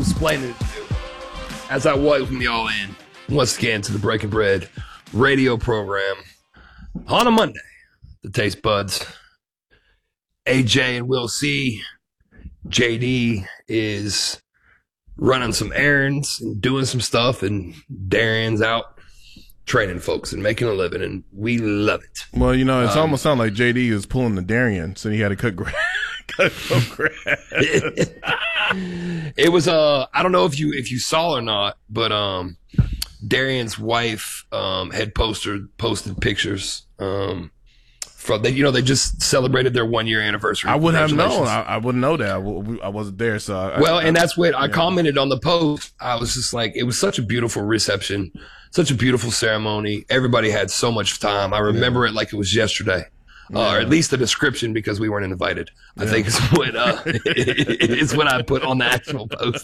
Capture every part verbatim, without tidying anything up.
Explaining it to you as I welcome y'all in once again to the Breaking Bread radio program on a Monday. The Taste Buds, A J and Will C. J D is running some errands and doing some stuff, and Darian's out training folks and making a living, and we love it. Well, you know, it's um, almost sound like J D is pulling the Darian, so he had to cut grass. cut some grass. It was uh I don't know if you if you saw or not, but um Darian's wife um had posted posted pictures um from they you know they just celebrated their one year anniversary. I wouldn't have known. I, I wouldn't know that. I, w- I wasn't there, so I, well, I, and that's what I yeah. commented on the post. I was just like, it was such a beautiful reception, such a beautiful ceremony. Everybody had so much time. I remember yeah. it like it was yesterday. Yeah. Uh, or at least the description, because we weren't invited, I yeah. think is what uh, is what I put on the actual post.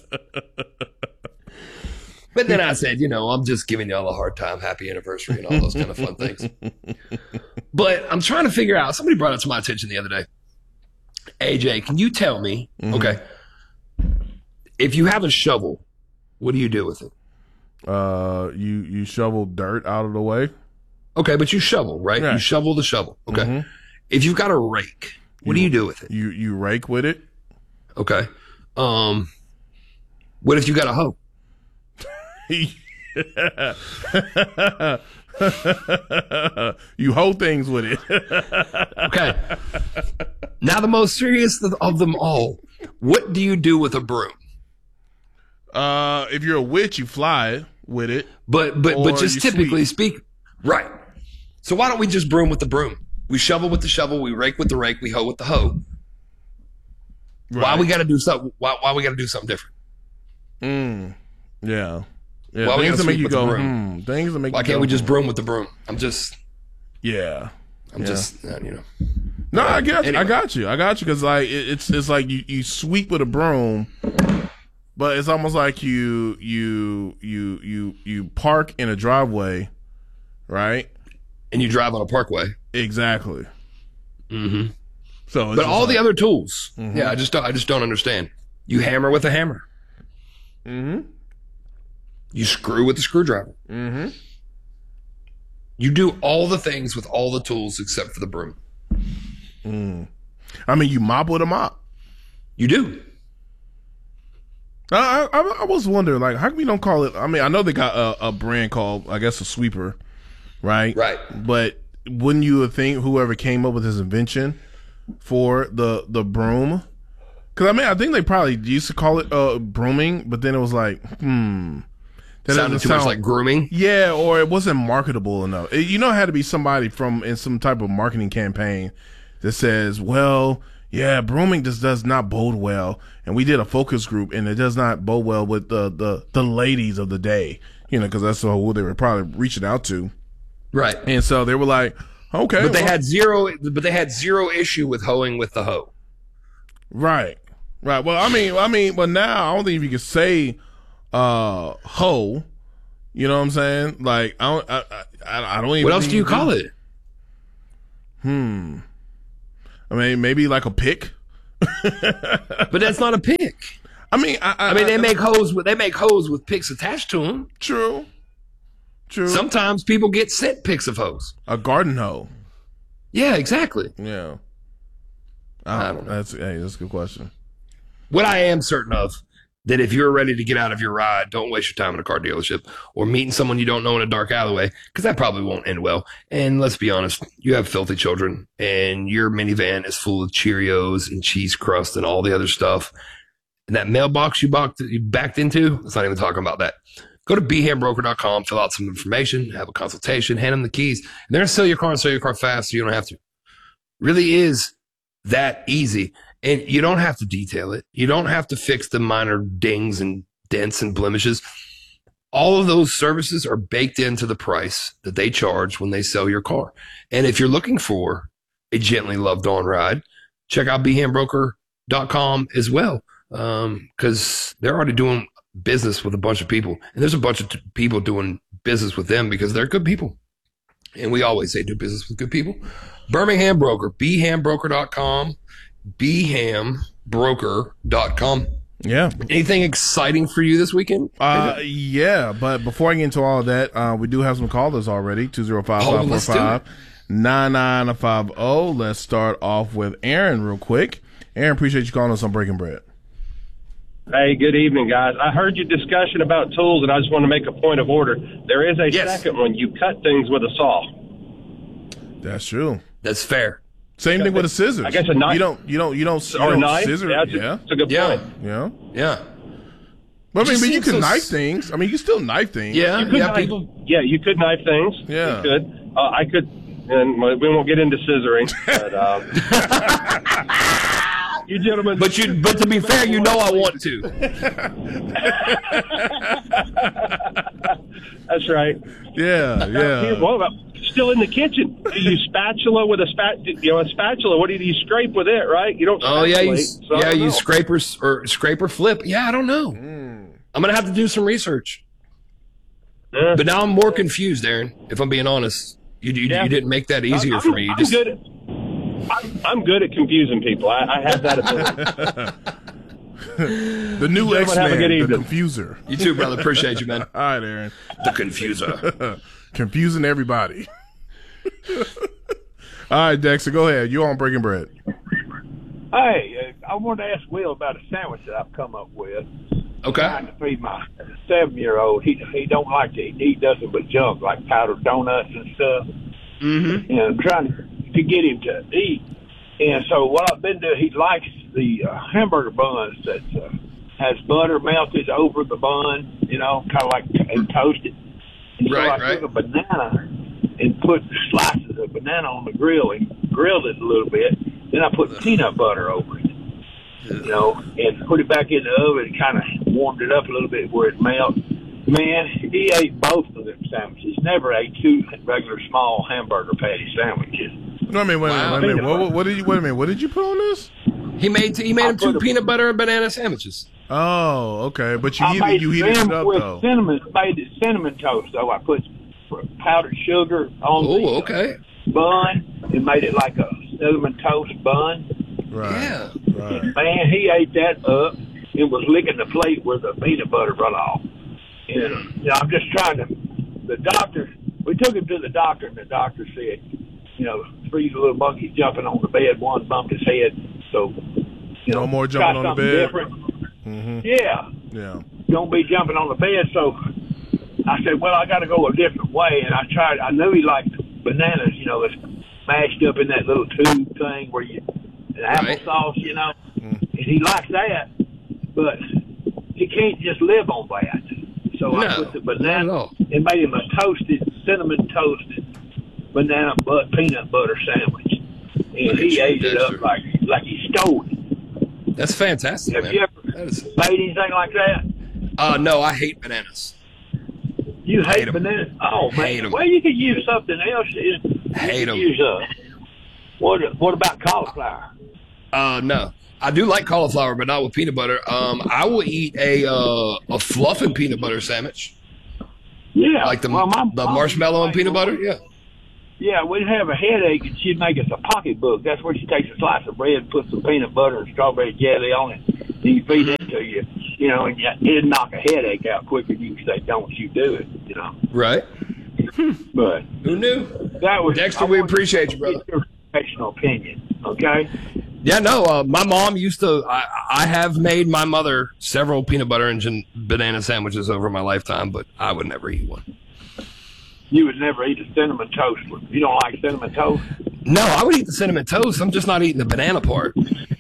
But then I said, you know, I'm just giving y'all a hard time, happy anniversary, and all those kind of fun things. But I'm trying to figure out. Somebody brought it to my attention the other day. A J, can you tell me? Mm-hmm. Okay, if you have a shovel, what do you do with it? Uh, you you shovel dirt out of the way. Okay, but you shovel, right? Yeah. You shovel the shovel. Okay. Mm-hmm. If you've got a rake, what you, do you do with it? You you rake with it. Okay. Um, what if you got a hoe? You hoe things with it. Okay. Now the most serious of them all. What do you do with a broom? Uh, if you're a witch, you fly with it. But but but just typically sweep. speak, right? So why don't we just broom with the broom? We shovel with the shovel, we rake with the rake, we hoe with the hoe. Right. Why we got to do something? Why why we got to do something different? Mm. Yeah. Yeah. Why things that make you go. Hmm. Things that make. Why you can't go, we just hmm. broom with the broom? I'm just. Yeah. I'm yeah. just uh, you know. No, uh, I got you. anyway. I got you. I got you because like it, it's it's like you, you sweep with a broom, but it's almost like you you you you you park in a driveway, right? And you drive on a parkway. Exactly. Mm-hmm. So, but all like, the other tools, mm-hmm. yeah, I just don't, I just don't understand. You hammer with a hammer. Mm-hmm. You screw with a screwdriver. Mm-hmm. You do all the things with all the tools except for the broom. Mm. I mean, you mop with a mop. You do. I, I I was wondering, like, how come we don't call it? I mean, I know they got a, a brand called, I guess, a sweeper, right? Right. But wouldn't you think whoever came up with this invention for the the broom? Because I mean, I think they probably used to call it uh, brooming, but then it was like, hmm, that sounded too sound, much like grooming. Yeah, or it wasn't marketable enough. It, you know, it had to be somebody from in some type of marketing campaign that says, well, yeah, brooming just does not bode well, and we did a focus group, and it does not bode well with the the, the ladies of the day, you know, because that's who they were probably reaching out to. Right. And so they were like, okay. But they well, had zero but they had zero issue with hoeing with the hoe. Right. Right. Well, I mean, I mean, but now I don't think if you could say uh hoe, you know what I'm saying? Like I don't I I, I don't even What else do you do. call it? Hmm. I mean, maybe like a pick. But that's not a pick. I mean, I, I, I mean, they I, make hoes with they make hoes with picks attached to them. True. True. Sometimes people get sent pics of hoes. A garden hoe. Yeah, exactly. Yeah. I, I don't know. That's hey, that's a good question. What I am certain of, that if you're ready to get out of your ride, don't waste your time in a car dealership or meeting someone you don't know in a dark alleyway, because that probably won't end well. And let's be honest, you have filthy children, and your minivan is full of Cheerios and cheese crust and all the other stuff. And that mailbox you, backed, you backed into, let's not even talk about that. Go to b ham broker dot com, fill out some information, have a consultation, hand them the keys. And they're going to sell your car and sell your car fast so you don't have to. Really is that easy. And you don't have to detail it. You don't have to fix the minor dings and dents and blemishes. All of those services are baked into the price that they charge when they sell your car. And if you're looking for a gently loved on ride, check out b ham broker dot com as well. Um, cause they're already doing business with a bunch of people, and there's a bunch of t- people doing business with them because they're good people. And we always say do business with good people. Birmingham Broker, b ham broker dot com, b ham broker dot com. Yeah. Anything exciting for you this weekend? Uh, yeah, but before I get into all of that, uh, we do have some callers already. two zero five, five four five, nine nine five zero. Let's start off with Aaron real quick. Aaron, appreciate you calling us on Breaking Bread. Hey, good evening, guys. I heard your discussion about tools, and I just want to make a point of order. There is a yes. second one. You cut things with a saw. That's true. That's fair. Same thing with a scissors. I guess a knife. You don't, you don't, you don't, you or don't a knife. scissor. Yeah, that's, yeah. A, that's a good yeah. point. Yeah. Yeah. But I mean, but you can so knife s- things. I mean, you can still knife things. Yeah. You could yeah. knife, People. yeah, you could knife things. Yeah. You could. Uh, I could, and we won't get into scissoring. But, um, you gentlemen. But you. But to be fair, you know I want to. That's right. Yeah. Yeah. What about still in the kitchen? Do you spatula with a spat? You know, a spatula. What do you, you scrape with it? Right? You don't. Oh yeah, you, spatulate, so I yeah, don't you know. scrapers or scrape or flip. Yeah, I don't know. Mm. I'm gonna have to do some research. Yeah. But now I'm more confused, Aaron. If I'm being honest, you you, Yeah. you didn't make that easier I'm, for me. You I'm just good. At, I'm, I'm good at confusing people. I, I have that ability. The new Gentlemen, X have a Men, good the evening. Confuser. you too, brother. Appreciate you, man. All right, Aaron. The confuser. Confusing everybody. All right, Dexter, go ahead. You're on Breaking Bread. Hey, uh, I wanted to ask Will about a sandwich that I've come up with. Okay. Trying to feed my seven-year-old. He he don't like to eat nothing but junk, like powdered donuts and stuff. Mm-hmm. And I'm trying to, to get him to eat. And so what I've been doing, he likes the uh, hamburger buns that uh, has butter melted over the bun, you know, kind of like and toasted. And so Right, I right. took a banana and put slices of banana on the grill and grilled it a little bit. Then I put peanut butter over it, you know, and put it back in the oven and kind of warmed it up a little bit where it melted. Man, he ate both of them sandwiches. Never ate two regular small hamburger patty sandwiches. No, I mean, wait a Wow. minute. Wait a minute. What, what, what did you? Wait a minute. What did you put on this? He made he made I him two put a- peanut butter and banana sandwiches. Oh, okay. But you I heated made you heated them it up with though. cinnamon, made it cinnamon toast. though. I put powdered sugar on Oh, the okay. bun and made it like a cinnamon toast bun. Right. Yeah. Right. Man, he ate that up and was licking the plate where the peanut butter run off. And you know, I'm just trying to. The doctor, we took him to the doctor, and the doctor said, you know, three little monkeys jumping on the bed. One bumped his head, so you know, No more try jumping on the something bed. Different. Mm-hmm. Yeah. Yeah. Don't be jumping on the bed. So I said, well, I got to go a different way. And I tried. I knew he liked bananas, you know, it's mashed up in that little tube thing where you, and Right. applesauce, you know, Mm. and he likes that, but he can't just live on that. So I No, put the not at banana all. and made him a toasted, cinnamon toasted banana but peanut butter sandwich. And Look at he you, ate it up Dexter. like like he stole it. That's fantastic, Have man. you ever That is, made anything like that? uh, no, I hate bananas. You hate, Hate 'em. bananas? Oh, man. Hate 'em. Well, you could use something else. You Hate could 'em. Use, uh, what, what about cauliflower? Uh, no, I do like cauliflower, but not with peanut butter. Um, I will eat a uh, a fluff and peanut butter sandwich, Yeah. like the well, my the mom marshmallow and used to peanut make- butter. Yeah. Yeah, we'd have a headache, and she'd make us a pocketbook. That's where she takes a slice of bread, puts some peanut butter and strawberry jelly on it, and you feed it to you. You know, and it'd knock a headache out quicker than you can say, don't you do it, you know. Right. But Who knew? that was... Dexter, I we wanted appreciate to you, brother. get your professional opinion, okay? Yeah, no. Uh, my mom used to. I, I have made my mother several peanut butter and gin- banana sandwiches over my lifetime, but I would never eat one. You would never eat a cinnamon toast. You don't like cinnamon toast? No, I would eat the cinnamon toast. I'm just not eating the banana part.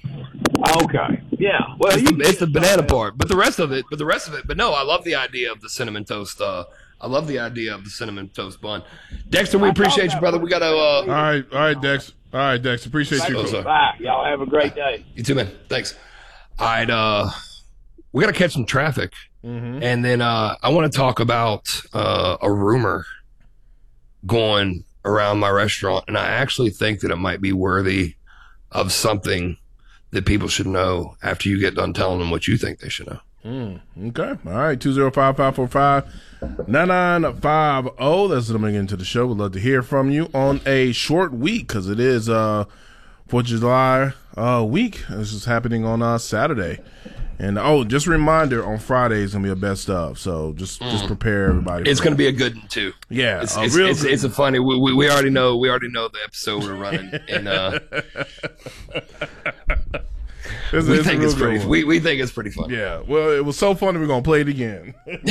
Okay. Yeah. Well, It's you the, it's the banana part, but the rest of it, but the rest of it, but no, I love the idea of the cinnamon toast. Uh, I love the idea of the cinnamon toast bun. Dexter, we appreciate you, brother. We got to. All Uh, right. All right, Dex. All right, Dex. Appreciate you. Oh, sorry. Bye. Y'all have a great day. you too, man. Thanks. All right, uh, we got to catch some traffic, Mm-hmm. and then uh, I want to talk about uh, a rumor going around my restaurant, and I actually think that it might be worthy of something that people should know after you get done telling them what you think they should know. Mm, okay. All right. two zero five, five four five, nine nine five zero. That's coming into the show. We'd love to hear from you on a short week because it is uh, fourth of July uh, week. This is happening on uh, Saturday. And oh, just a reminder, on Friday is gonna be a best of, so just mm. just prepare everybody. It's gonna be a good one too. Yeah, it's a it's, real it's, it's a funny. We, we we already know we already know the episode we're running, and uh, it's, we it's think it's pretty. We we think it's pretty fun. Yeah, well, it was so funny. We're gonna play it again.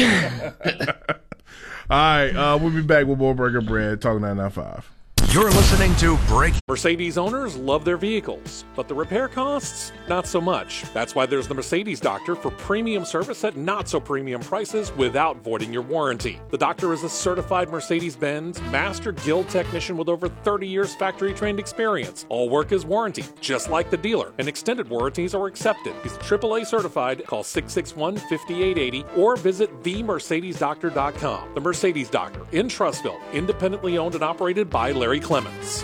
All right, uh, we'll be back with more Breaker Bread, Talk nine ninety-five. You're listening to Break. Mercedes owners love their vehicles, but the repair costs, not so much. That's why there's the Mercedes Doctor for premium service at not so premium prices without voiding your warranty. The Doctor is a certified Mercedes-Benz Master Guild technician with over thirty years factory trained experience. All work is warranted, just like the dealer, and extended warranties are accepted. He's triple A certified. Call six six one, five eight eight zero or visit the mercedes doctor dot com. The Mercedes Doctor in Trussville, independently owned and operated by Larry Clements.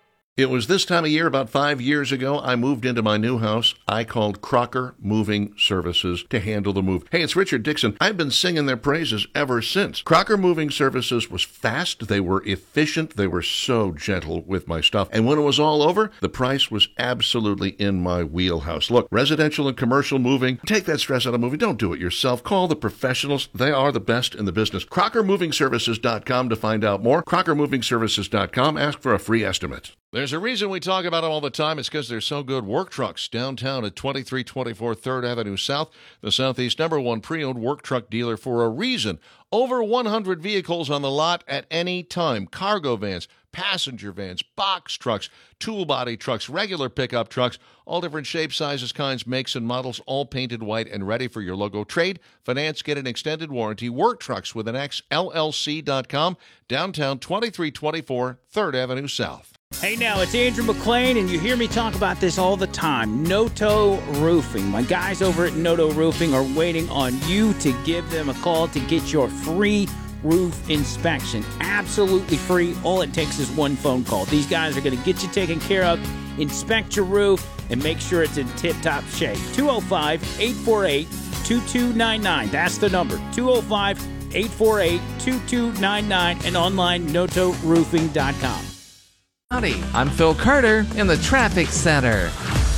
It was this time of year, about five years ago, I moved into my new house. I called Crocker Moving Services to handle the move. Hey, it's Richard Dixon. I've been singing their praises ever since. Crocker Moving Services was fast. They were efficient. They were so gentle with my stuff. And when it was all over, the price was absolutely in my wheelhouse. Look, residential and commercial moving, take that stress out of moving. Don't do it yourself. Call the professionals. They are the best in the business. crocker moving services dot com to find out more. crocker moving services dot com. Ask for a free estimate. There's a reason we talk about them all the time. It's because they're so good. Work Trucks, downtown at twenty-three twenty-four third Avenue South, the Southeast number one pre-owned work truck dealer for a reason. Over one hundred vehicles on the lot at any time. Cargo vans, passenger vans, box trucks, tool body trucks, regular pickup trucks, all different shapes, sizes, kinds, makes, and models, all painted white and ready for your logo. Trade, finance, get an extended warranty. Work Trucks with an X, L L C dot com, downtown twenty-three twenty-four third Avenue South. Hey now, it's Andrew McLean, and you hear me talk about this all the time. Noto Roofing. My guys over at Noto Roofing are waiting on you to give them a call to get your free roof inspection. Absolutely free. All it takes is one phone call. These guys are going to get you taken care of, inspect your roof, and make sure it's in tip-top shape. two oh five, eight four eight, two two nine nine. That's the number. two oh five, eight four eight, two two nine nine and online noto roofing dot com. Howdy, I'm Phil Carter in the Traffic Center.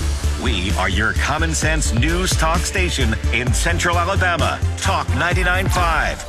We are your common sense news talk station in Central Alabama. Talk ninety-nine point five.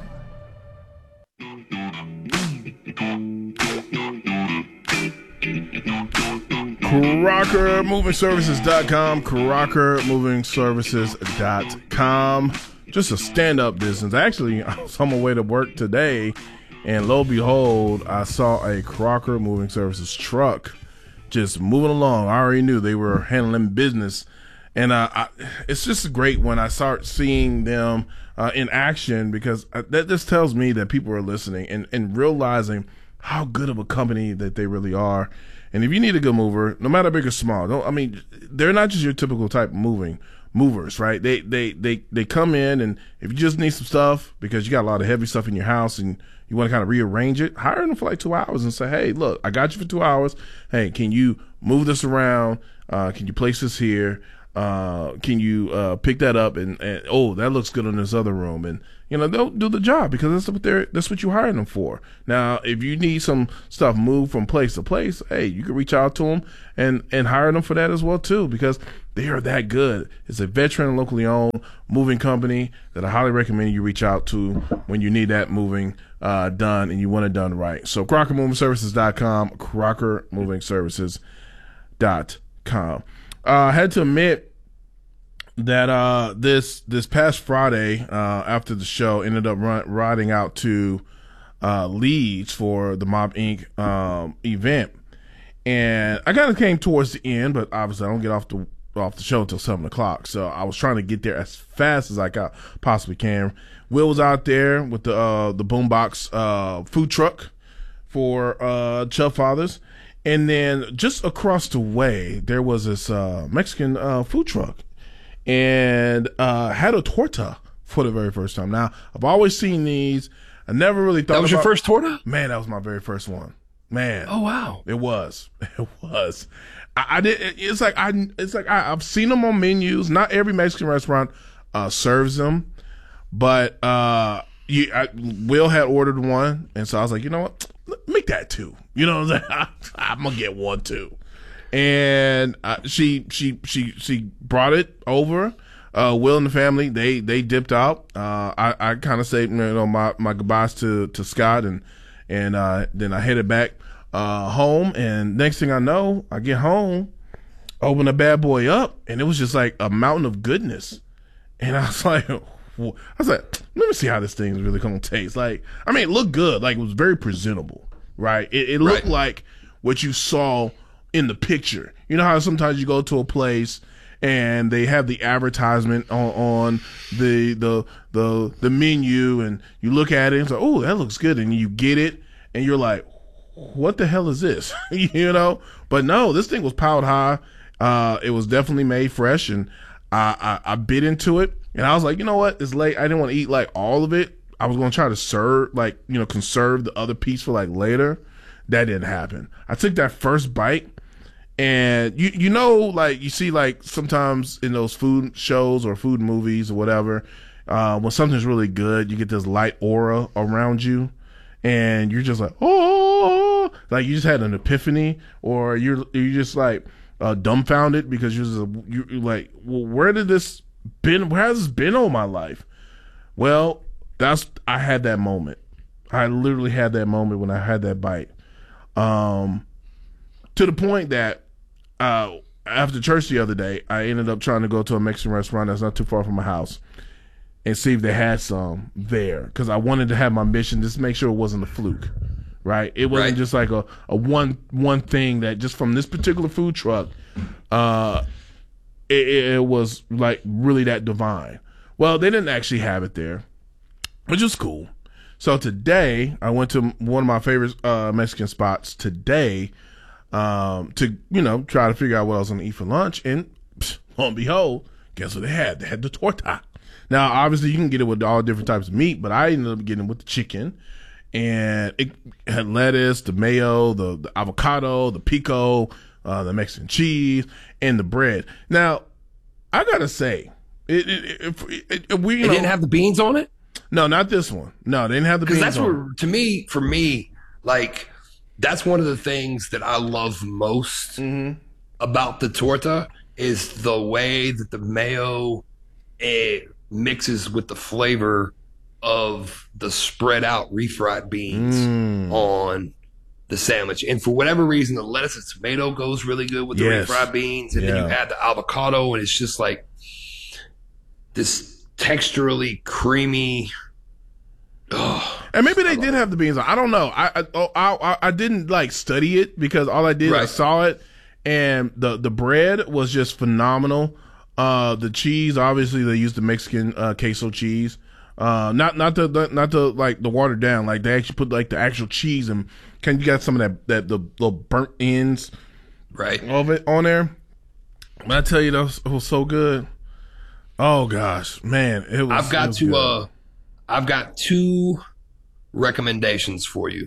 crocker moving services dot com, crocker moving services dot com. Just a stand-up business. Actually, I was on my way to work today, and lo and behold, I saw a Crocker Moving Services truck just moving along. I already knew they were handling business. And uh, I, it's just great when I start seeing them uh, in action, because that just tells me that people are listening and, and realizing how good of a company that they really are. And if you need a good mover, no matter big or small, don't, I mean, they're not just your typical type of moving movers, right? They, they, they, they come in, and if you just need some stuff because you got a lot of heavy stuff in your house and you want to kind of rearrange it, hire them for like two hours and say, hey, look, I got you for two hours. Hey, can you move this around? Uh, can you place this here? Uh, can you uh, pick that up? And, and, oh, that looks good in this other room. And, you know, they'll do the job because that's what they're, that's what you hired them for. Now, if you need some stuff moved from place to place, hey, you can reach out to them and, and hire them for that as well, too, because they are that good. It's a veteran and locally owned moving company that I highly recommend you reach out to when you need that moving uh, done and you want it done right. So crocker moving services dot com, crocker moving services dot com. Uh, I had to admit that uh, this this past Friday, uh, after the show, ended up run, riding out to uh, Leeds for the Mob Incorporated um, event, and I kind of came towards the end, but obviously I don't get off the off the show until seven o'clock, so I was trying to get there as fast as I got, possibly can. Will was out there with the uh, the Boombox uh, food truck for uh, Chubb Fathers. And then just across the way, there was this uh, Mexican uh, food truck, and uh, had a torta for the very first time. Now, I've always seen these. I never really thought that was about, your first torta? Man, that was my very first one. Man, oh wow, it was, it was. I, I did. It's like I. It's like I, I've seen them on menus. Not every Mexican restaurant uh, serves them, but uh, you, I, Will had ordered one, and so I was like, you know what? Make that two. You know what I'm saying? I'm gonna get one too. And uh, she she she she brought it over. uh, Will and the family, they, they dipped out. Uh, I, I kind of said, you know, my, my goodbyes to, to Scott, and, and, uh, then I headed back, uh, home. And next thing I know, I get home, open the bad boy up, and it was just like a mountain of goodness. And I was like, I was like, let me see how this thing's really going to taste. Like, I mean, it looked good. Like, it was very presentable, right? It, it looked Right. like what you saw in the picture. You know how sometimes you go to a place and they have the advertisement on, on the, the, the, the menu, and you look at it and it's like, oh, that looks good. And you get it and you're like, what the hell is this? You know? But no, this thing was piled high. Uh, it was definitely made fresh, and I, I, I bit into it, and I was like, you know what? It's late. I didn't want to eat like all of it. I was going to try to serve, like, you know, conserve the other piece for like later. That didn't happen. I took that first bite, and you, you know, like you see like sometimes in those food shows or food movies or whatever, uh, when something's really good, you get this light aura around you, and you're just like, oh, like you just had an epiphany, or you're, you're just like, Uh, dumbfounded because you're, just, you're like, well, where did this been? Where has this been all my life? Well, that's I had that moment. I literally had that moment when I had that bite. Um, to the point that uh, after church the other day, I ended up trying to go to a Mexican restaurant that's not too far from my house and see if they had some there, because I wanted to have my mission, just make sure it wasn't a fluke. Right, it wasn't Right. just like a, a one one thing that just from this particular food truck, uh, it, it was like really that divine. Well, they didn't actually have it there, which is cool. So today I went to one of my favorite uh, Mexican spots today, um, to you know try to figure out what I was going to eat for lunch, and psh, lo and behold, guess what they had? They had the torta. Now, obviously, you can get it with all different types of meat, but I ended up getting it with the chicken. And it had lettuce, the mayo, the, the avocado, the pico, uh, the Mexican cheese, and the bread. Now, I gotta say, it, it, it, it, it we you It know, didn't have the beans on it? no, not this one. No, they didn't have the Because beans that's on where, to me, for me, like, that's one of the things that I love most about the torta is the way that the mayo eh, mixes with the flavor of the spread out refried beans Mm. on the sandwich. And for whatever reason, the lettuce and tomato goes really good with the Yes. refried beans. And then Yeah. you add the avocado, and it's just like this texturally creamy. Oh, And maybe they did have the beans on. I don't know. I I, oh, I I didn't like study it because all I did I Right. saw it, and the the bread was just phenomenal. Uh, the cheese, obviously they used the Mexican uh, queso cheese. Uh, not not the, the not the like the watered down. Like they actually put like the actual cheese, and can you got some of that that the little burnt ends right. of it on there. But I tell you, that was, it was so good. Oh gosh, man, it was. I've it got was to good. uh I've got two recommendations for you.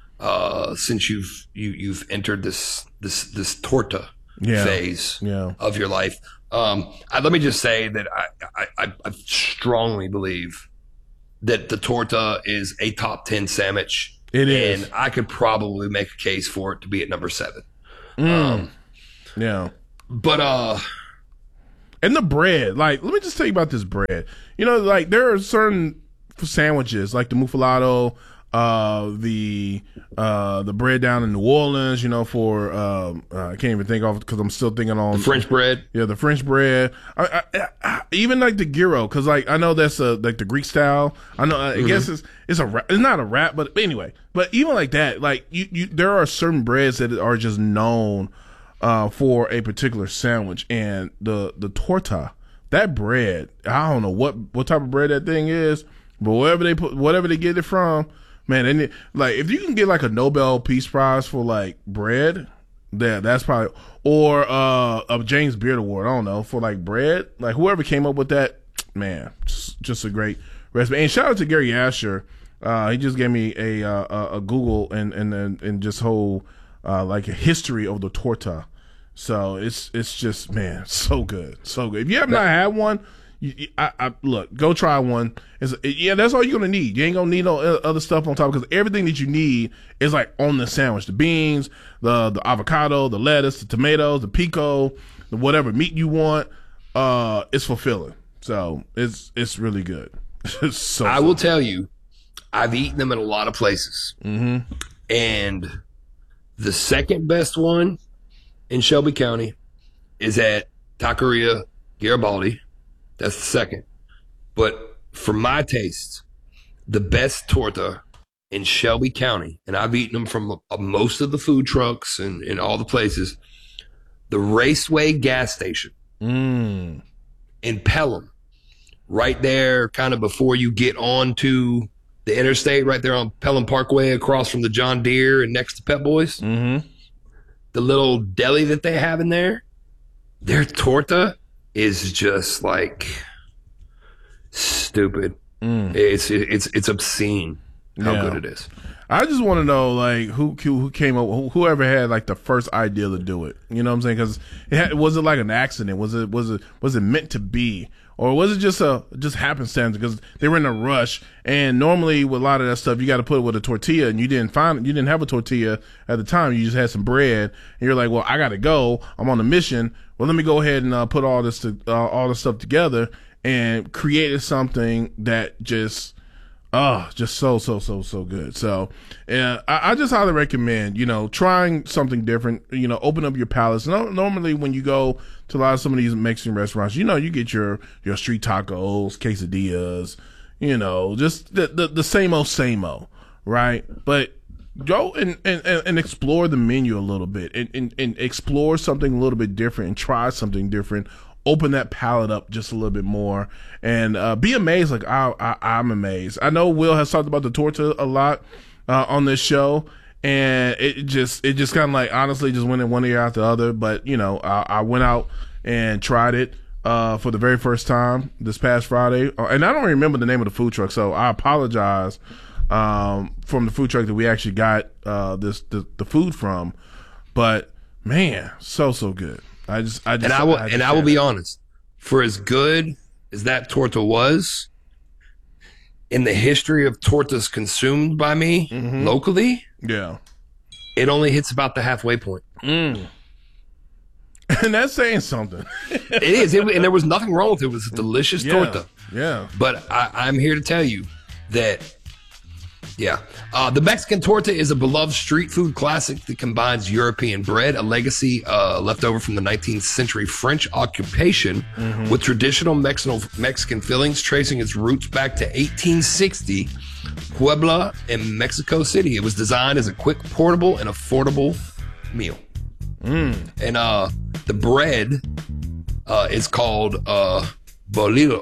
Uh since you've you you've entered this this this torta Yeah. phase Yeah. of your life. Um I, let me just say that I, I I I strongly believe that the torta is a top ten sandwich. It is. And I could probably make a case for it to be at number seven. Mm. Um Yeah. but uh And the bread, like, let me just tell you about this bread. You know, like, there are certain sandwiches, like the muffalado, uh, the uh, the bread down in New Orleans, you know, for, um, uh, I can't even think of it because I'm still thinking on. the French bread. Yeah, the French bread. I, I, I, even like the gyro, because, like, I know that's a, like the Greek style. I know, I Mm-hmm. guess it's, it's a, wrap- it's not a wrap, but anyway. But even like that, like, you, you, there are certain breads that are just known uh, for a particular sandwich, and the the torta, that bread, I don't know what what type of bread that thing is, but whatever they put, whatever they get it from, man, they need, like if you can get like a Nobel Peace Prize for like bread, that that's probably, or uh, a James Beard Award, I don't know, for like bread, like whoever came up with that, man, just, just a great recipe. And shout out to Gary Asher, uh, he just gave me a uh, a, a Google and and and, and just whole. Uh, like a history of the torta, so it's it's just, man, so good, so good. If you have not had one, you, you- I, I look, go try one. It's, it, yeah, that's all you're gonna need. You ain't gonna need no o- other stuff on top, because everything that you need is like on the sandwich: the beans, the the avocado, the lettuce, the tomatoes, the pico, the whatever meat you want. Uh, it's fulfilling. So it's it's really good. It's so I so will good. tell you, I've eaten them at a lot of places. Mm-hmm. And the second best one in Shelby County is at Taqueria Garibaldi. That's the second. But for my taste, the best torta in Shelby County, and I've eaten them from uh, most of the food trucks and, and all the places, the Raceway gas station Mm. in Pelham, right there kind of before you get onto the interstate, right there on Pelham Parkway across from the John Deere and next to Pep Boys. Mm-hmm. The little deli that they have in there, their torta is just like stupid. Mm. It's it's it's obscene how Yeah. good it is. I just want to know, like, who who came up, who, whoever had like the first idea to do it. You know what I'm saying? Because it had, was it like an accident? Was it was it was it meant to be, or was it just a just happenstance? Because they were in a rush, and normally with a lot of that stuff, you got to put it with a tortilla, and you didn't find you didn't have a tortilla at the time. You just had some bread, and you're like, well, I got to go. I'm on a mission. Well, let me go ahead and uh, put all this to, uh, all this stuff together and created something that just. Oh, just so, so, so, so good. So, yeah, I, I just highly recommend, you know, trying something different, you know, open up your palates. No, normally when you go to a lot of some of these Mexican restaurants, you know, you get your, your street tacos, quesadillas, you know, just the, the, the same old, same old, right? But go and, and, and explore the menu a little bit and, and, and explore something a little bit different and try something different. Open that palette up just a little bit more and uh, be amazed. Like I, I, I'm amazed. I know Will has talked about the torta a lot uh, on this show, and it just, it just kind of like honestly just went in one ear out the other. But you know, I, I went out and tried it uh, for the very first time this past Friday, uh, and I don't remember the name of the food truck, so I apologize um, from the food truck that we actually got uh, this the, the food from. But man, so so good. I just, I just, And I will, I just and I will had be it. honest. For as good as that torta was, in the history of tortas consumed by me Mhm. locally, Yeah. it only hits about the halfway point. Mm. And that's saying something. It is, it, and there was nothing wrong with it. It was a delicious Yeah. torta. Yeah. But I, I'm here to tell you that, yeah, uh, the Mexican torta is a beloved street food classic that combines European bread, a legacy uh, left over from the nineteenth century French occupation, Mhm. with traditional Mexican Mexican fillings, tracing its roots back to eighteen sixty, Puebla in Mexico City. It was designed as a quick, portable, and affordable meal. Mm. And uh, the bread uh, is called uh, bolillo.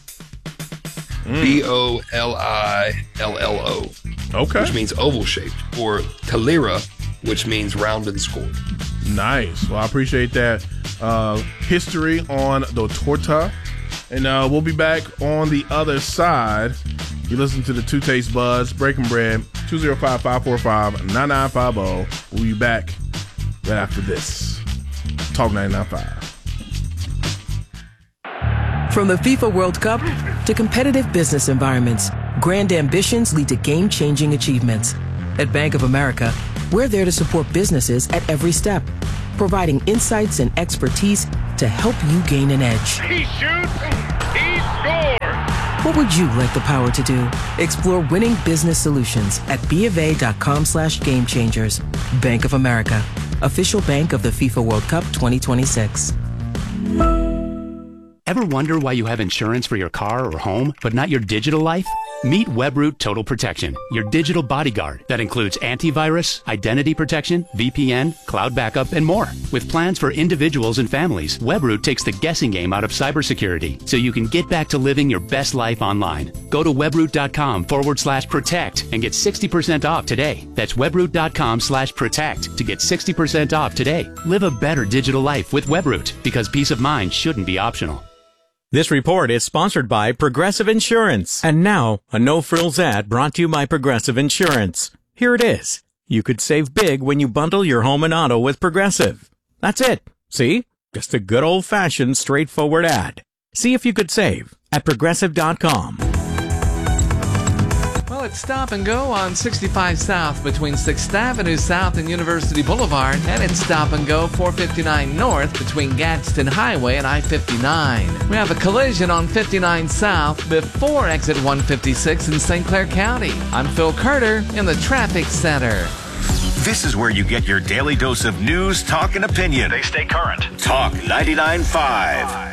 B O L I L L O. Okay. Which means oval shaped, or talira, which means round and scored. Nice. Well, I appreciate that uh, history on the torta. And uh, we'll be back on the other side. You listen to the Two Taste Buds, Breaking Bread, two oh five, five four five, nine nine five oh. We'll be back right after this. Talk ninety-nine point five. From the FIFA World Cup to competitive business environments, grand ambitions lead to game-changing achievements. At Bank of America, we're there to support businesses at every step, providing insights and expertise to help you gain an edge. He shoots, he scores! What would you like the power to do? Explore winning business solutions at BofA.com slash game changers. Bank of America, official bank of the FIFA World Cup twenty twenty-six. Ever wonder why you have insurance for your car or home, but not your digital life? Meet Webroot Total Protection, your digital bodyguard that includes antivirus, identity protection, V P N, cloud backup, and more. With plans for individuals and families, Webroot takes the guessing game out of cybersecurity so you can get back to living your best life online. Go to webroot.com forward slash protect and get sixty percent off today. That's webroot.com slash protect to get sixty percent off today. Live a better digital life with Webroot, because peace of mind shouldn't be optional. This report is sponsored by Progressive Insurance. And now, a no-frills ad brought to you by Progressive Insurance. Here it is. You could save big when you bundle your home and auto with Progressive. That's it. See? Just a good old-fashioned, straightforward ad. See if you could save at Progressive dot com. Well, it's Stop and Go on sixty-five South between sixth Avenue South and University Boulevard. And it's Stop and Go four fifty-nine North between Gadsden Highway and I fifty-nine. We have a collision on fifty-nine South before exit one fifty-six in Saint Clair County. I'm Phil Carter in the Traffic Center. This is where you get your daily dose of news, talk, and opinion. They stay current. Talk ninety-nine point five.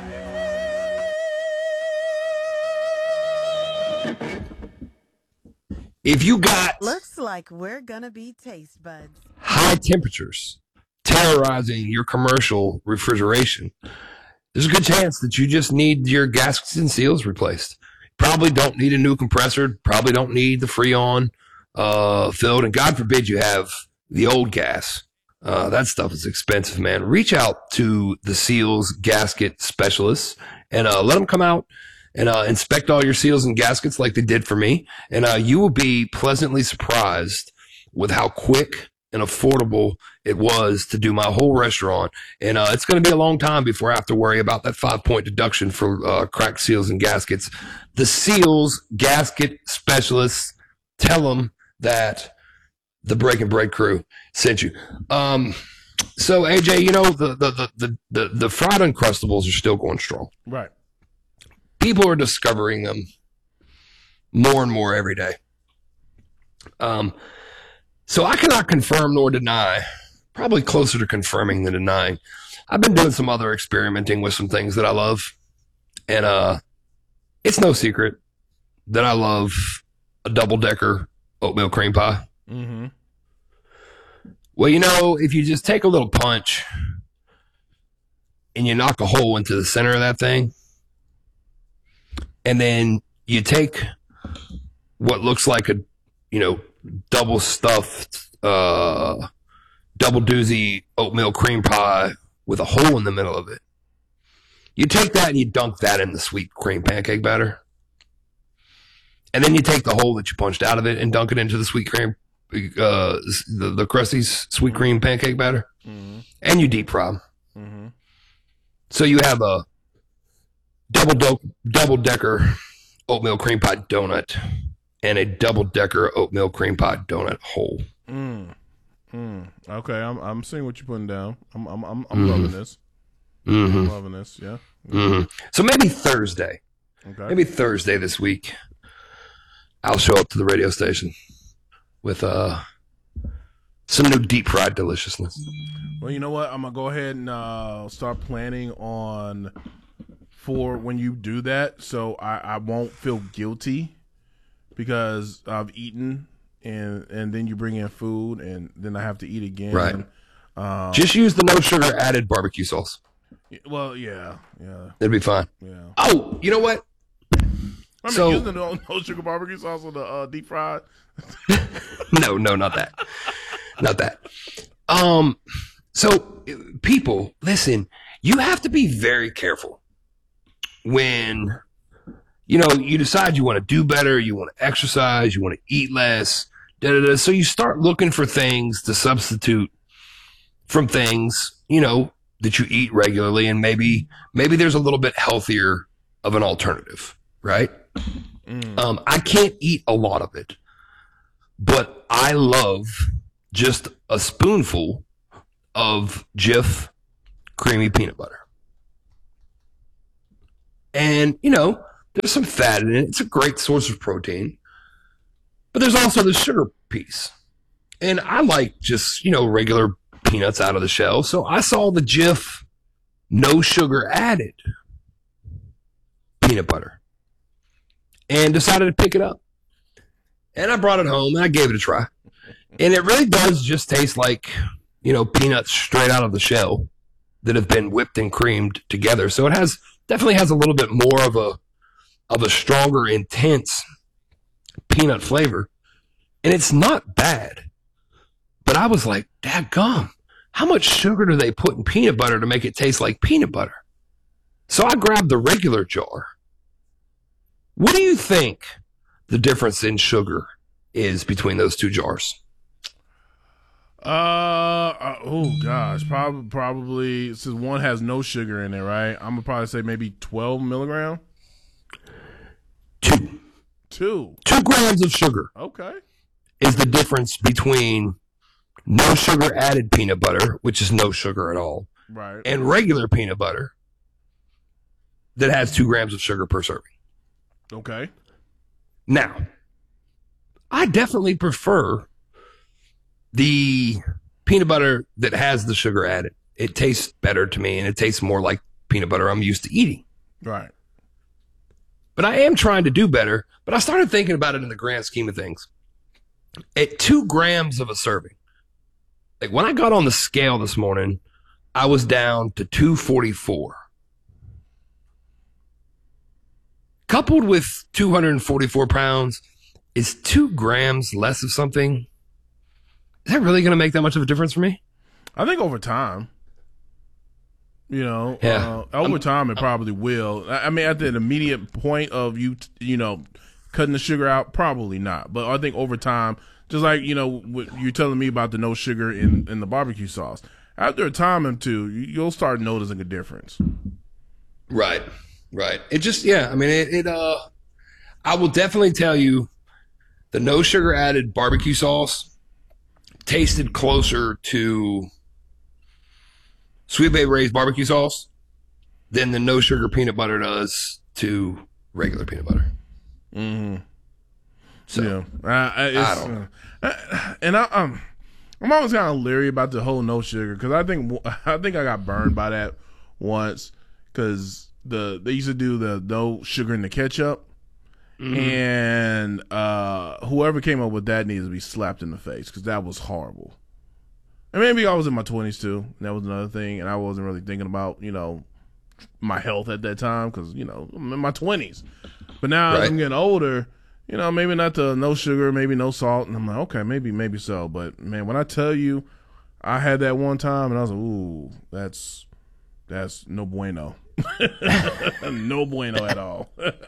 If you got looks like we're gonna be taste buds. high temperatures terrorizing your commercial refrigeration, there's a good chance that you just need your gaskets and seals replaced. Probably don't need a new compressor. Probably don't need the Freon uh, filled. And God forbid you have the old gas. Uh, that stuff is expensive, man. Reach out to the seals gasket specialists and uh, let them come out and uh, inspect all your seals and gaskets like they did for me. And uh, you will be pleasantly surprised with how quick and affordable it was to do my whole restaurant. And uh, it's going to be a long time before I have to worry about that five-point deduction for uh, cracked seals and gaskets. The seals gasket specialists, tell them that the Break and Break crew sent you. Um, so, A J, you know, the, the, the, the, the, the fried Uncrustables are still going strong. Right. People are discovering them more and more every day. Um, so I cannot confirm nor deny, probably closer to confirming than denying. I've been doing some other experimenting with some things that I love. And uh, it's no secret that I love a double-decker oatmeal cream pie. Mm-hmm. Well, you know, if you just take a little punch and you knock a hole into the center of that thing, and then you take what looks like a, you know, double stuffed, uh, double doozy oatmeal cream pie with a hole in the middle of it. You take that and you dunk that in the sweet cream pancake batter. And then you take the hole that you punched out of it and dunk it into the sweet cream, uh, the, the Krusty's sweet cream pancake batter. Mm-hmm. And you deep fry them. Mm-hmm. So you have a double do- double decker oatmeal cream pie donut and a double decker oatmeal cream pie donut hole. Mm. Mm. Okay, I'm I'm seeing what you're putting down. I'm I'm I'm, I'm Mm-hmm. loving this. Mm-hmm. I'm loving this. Yeah. Mm-hmm. So maybe Thursday, Okay. maybe Thursday this week, I'll show up to the radio station with uh some new deep fried deliciousness. Well, you know what? I'm gonna go ahead and uh, start planning on for when you do that, so I, I won't feel guilty because I've eaten and and then you bring in food and then I have to eat again. Right. And, um, Just use the no sugar added barbecue sauce. well, yeah, yeah, It'll be fine. yeah. Oh, you know what? I mean, So- using the no, no sugar barbecue sauce on the uh, deep fried. No, no, not that. Not that. Um, so people, listen, you have to be very careful when, you know, you decide you want to do better, you want to exercise, you want to eat less, da, da, da. So you start looking for things to substitute from things, you know, that you eat regularly, and maybe, maybe there's a little bit healthier of an alternative, right? Mm. Um, I can't eat a lot of it, but I love just a spoonful of Jif creamy peanut butter. And, you know, there's some fat in it. It's a great source of protein. But there's also the sugar piece. And I like just, you know, regular peanuts out of the shell. So I saw the Jif no sugar added peanut butter and decided to pick it up. And I brought it home and I gave it a try. And it really does just taste like, you know, peanuts straight out of the shell that have been whipped and creamed together. So it has definitely has a little bit more of a of a stronger, intense peanut flavor. And it's not bad. But I was like, dadgum, how much sugar do they put in peanut butter to make it taste like peanut butter? So I grabbed the regular jar. What do you think the difference in sugar is between those two jars? Uh, uh oh gosh, probably probably since one has no sugar in it, right? I'm gonna probably say maybe twelve milligram. Two. Two. Two grams of sugar. Okay. Is the difference between no sugar added peanut butter, which is no sugar at all, right, and regular peanut butter that has two grams of sugar per serving. Okay. Now, I definitely prefer the peanut butter that has the sugar added. It tastes better to me, and it tastes more like peanut butter I'm used to eating. Right. But I am trying to do better. But I started thinking about it in the grand scheme of things. At two grams of a serving, like when I got on the scale this morning, I was down to two forty-four. Coupled with two hundred forty-four pounds, is two grams less of something? Is that really going to make that much of a difference for me? I think over time. You know, yeah. uh, over time it probably will. I I mean, at the immediate point of you, you know, cutting the sugar out, probably not. But I think over time, just like, you know, what you're telling me about the no sugar in, in the barbecue sauce, after a time or two, you'll start noticing a difference. Right, right. It just, yeah, I mean, it, it uh, I will definitely tell you the no sugar added barbecue sauce tasted closer to Sweet Baby Ray's barbecue sauce than the no sugar peanut butter does to regular peanut butter. Mm-hmm. So, yeah, uh, it's, I don't know. Uh, and I, um, I'm always kind of leery about the whole no sugar because I think I think I got burned by that once because the they used to do the no sugar in the ketchup, mm-hmm. and uh, whoever came up with that needs to be slapped in the face because that was horrible. And maybe I was in my twenties too, and that was another thing, and I wasn't really thinking about, you know, my health at that time because, you know, I'm in my twenties. But now right. as I'm getting older, you know, maybe not the no sugar, maybe no salt, and I'm like, okay, maybe, maybe so. But, man, when I tell you I had that one time, and I was like, ooh, that's, that's no bueno. No bueno at all.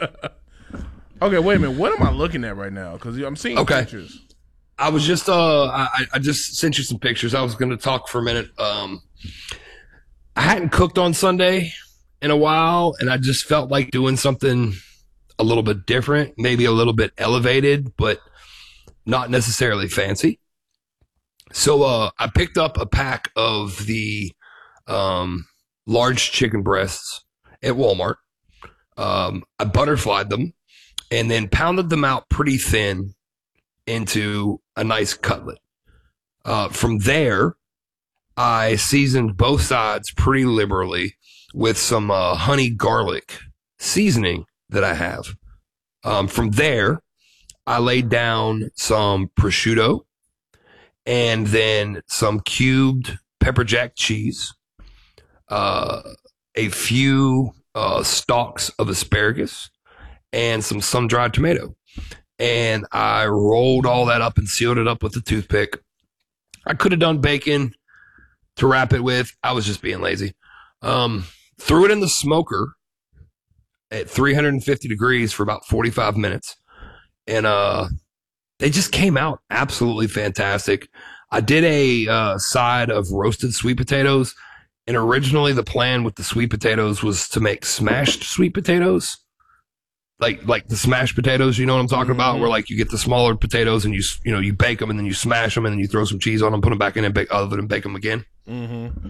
Okay, wait a minute. What am I looking at right now? Because I'm seeing okay. pictures. I was just, uh, I, I just sent you some pictures. I was going to talk for a minute. Um, I hadn't cooked on Sunday in a while, and I just felt like doing something a little bit different, maybe a little bit elevated, but not necessarily fancy. So, uh, I picked up a pack of the, um, large chicken breasts at Walmart. Um, I butterflied them and then pounded them out pretty thin into a nice cutlet. Uh, from there, I seasoned both sides pretty liberally with some uh, honey garlic seasoning that I have. Um, from there, I laid down some prosciutto and then some cubed pepper jack cheese, uh, a few uh, stalks of asparagus, and some sun-dried tomato. And I rolled all that up and sealed it up with a toothpick. I could have done bacon to wrap it with. I was just being lazy. Um, threw it in the smoker at three hundred fifty degrees for about forty-five minutes. And uh, they just came out absolutely fantastic. I did a uh, side of roasted sweet potatoes. And originally the plan with the sweet potatoes was to make smashed sweet potatoes. Like, like the smashed potatoes, you know what I'm talking mm-hmm. about? Where like you get the smaller potatoes and you, you know, you bake them and then you smash them and then you throw some cheese on them, put them back in and bake oven and bake them again. Mm-hmm.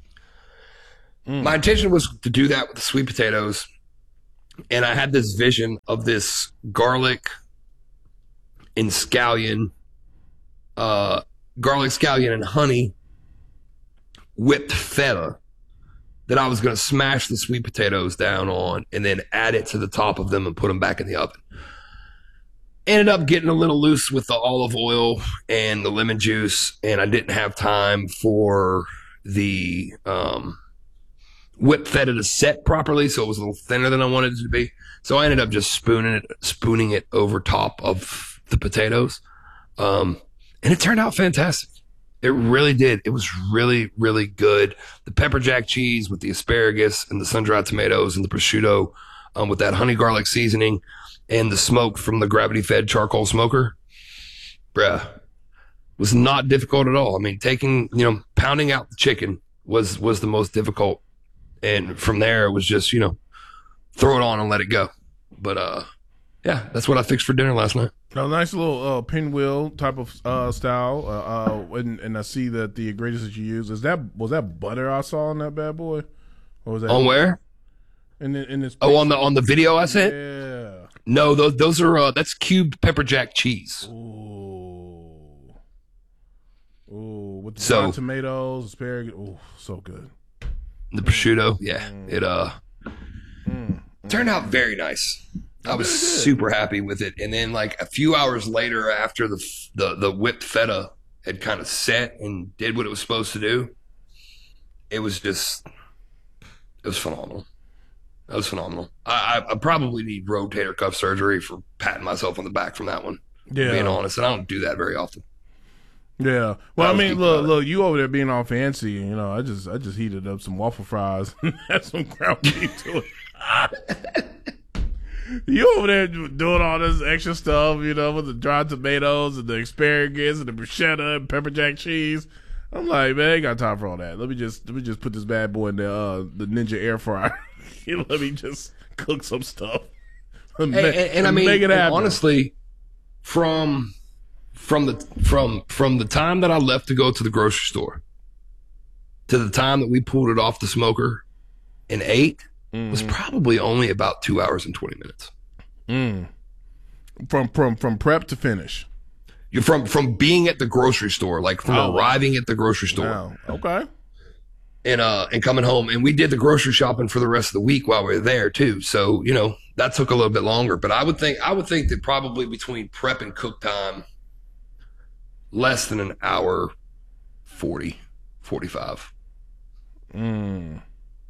Mm. My intention was to do that with the sweet potatoes. And I had this vision of this garlic and scallion, uh, garlic, scallion, and honey whipped feta that I was going to smash the sweet potatoes down on and then add it to the top of them and put them back in the oven. Ended up getting a little loose with the olive oil and the lemon juice, and I didn't have time for the um, whipped feta to set properly, so it was a little thinner than I wanted it to be. So I ended up just spooning it, spooning it over top of the potatoes, um, and it turned out fantastic. It really did. It was really, really good. The pepper jack cheese with the asparagus and the sun-dried tomatoes and the prosciutto um, with that honey garlic seasoning and the smoke from the gravity-fed charcoal smoker, bruh, was not difficult at all. I mean, taking, you know, pounding out the chicken was, was the most difficult. And from there, it was just, you know, throw it on and let it go. But, uh, yeah, that's what I fixed for dinner last night. A nice little uh, pinwheel type of uh, style, uh, uh, and, and I see that the ingredients that you use is that was that butter I saw on that bad boy, or was that On where? In the, in this. Oh, on the on the video I sent. Yeah. No, those those are uh, that's cubed pepper jack cheese. Ooh. Ooh, with the So- fried tomatoes, asparagus. Ooh, so good. The prosciutto, yeah, it uh turned out very nice. I was super happy with it. And then like a few hours later, after the the the whipped feta had kind of set and did what it was supposed to do, it was just it was phenomenal. That was phenomenal. I, I, I probably need rotator cuff surgery for patting myself on the back from that one. Yeah. Being honest, and I don't do that very often. Yeah. Well, I was mean, deep look, about it. look, you over there being all fancy. You know, I just, I just heated up some waffle fries and had some ground beef to it. You over there doing all this extra stuff, you know, with the dried tomatoes and the asparagus and the bruschetta and pepper jack cheese. I'm like, man, I ain't got time for all that. Let me just, let me just put this bad boy in the uh, the Ninja air fryer. You know, let me just cook some stuff. And, and, and I mean, make it and happen. honestly, from from the from from the time that I left to go to the grocery store to the time that we pulled it off the smoker and ate was probably only about two hours and twenty minutes. Mm. From from from prep to finish. You're from from being at the grocery store, like from Oh. arriving at the grocery store. Wow. Okay. And uh and coming home, and we did the grocery shopping for the rest of the week while we were there too. So you know that took a little bit longer, but I would think I would think that probably between prep and cook time, less than an hour, forty, forty-five. Mm.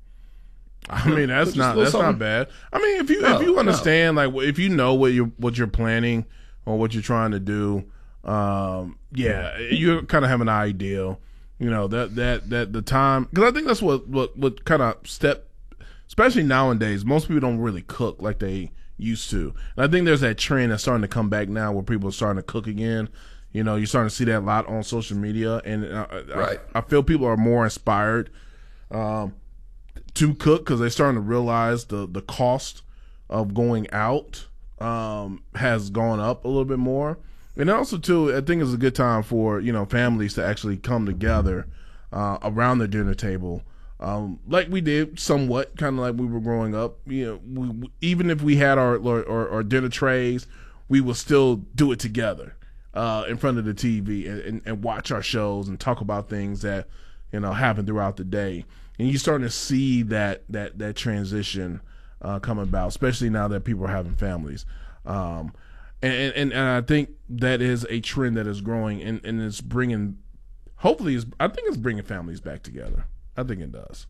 I mean, that's Just not a little that's not something. bad. I mean, if you No, if you no. understand, like, if you know what you what you're planning or what you're trying to do, um, yeah, you kind of have an idea. You know that that that the time, because I think that's what what what kind of step, especially nowadays, most people don't really cook like they used to. And I think there's that trend that's starting to come back now where people are starting to cook again. You know, you're starting to see that a lot on social media, and uh, Right. I, I feel people are more inspired um, to cook because they're starting to realize the the cost of going out um, has gone up a little bit more. And also, too, I think it's a good time for, you know, families to actually come together uh, around the dinner table, um, like we did somewhat, kind of like we were growing up. You know, we, we- even if we had our, our our dinner trays, we will still do it together uh, in front of the T V and, and, and watch our shows and talk about things that, you know, happen throughout the day. And you're starting to see that that that transition uh, come about, especially now that people are having families. Um, and, and and I think that is a trend that is growing, and, and it's bringing, hopefully, it's, I think it's bringing families back together. I think it does.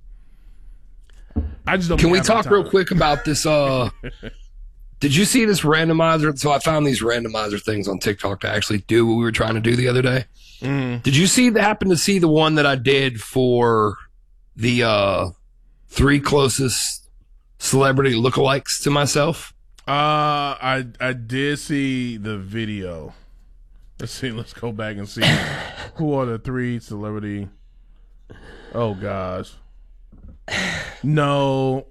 I just don't. Can we have the talk real time. quick about this? Uh, did you see this randomizer? So I found these randomizer things on TikTok to actually do what we were trying to do the other day. Mm. Did you see? Happen to see the one that I did for the uh, three closest celebrity lookalikes to myself? Uh, I I did see the video. Let's see. Let's go back and see who are the three celebrity. Oh gosh. No.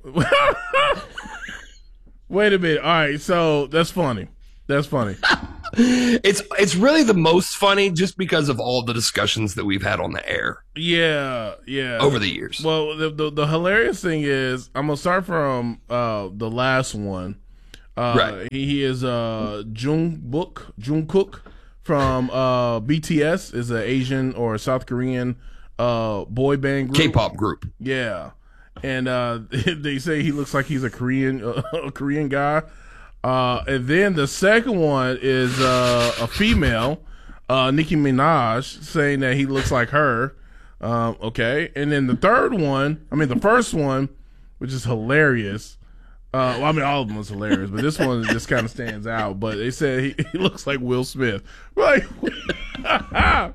Wait a minute. All right. So that's funny. That's funny. It's it's really the most funny just because of all the discussions that we've had on the air Yeah. Yeah. over the years. Well, the, the the hilarious thing is, I'm gonna start from uh the last one. Uh, Right. He, he is uh Jungkook Jungkook from uh B T S, is an Asian or South Korean uh boy band group. K-pop group. Yeah, and uh they say he looks like he's a Korean uh, a Korean guy. Uh, and then the second one is uh a female, uh Nicki Minaj, saying that he looks like her. Um, okay, and then the third one, I mean the first one, which is hilarious. Uh, well, I mean, all of them was hilarious, but this one just kind of stands out. But they said he, he looks like Will Smith. Right. I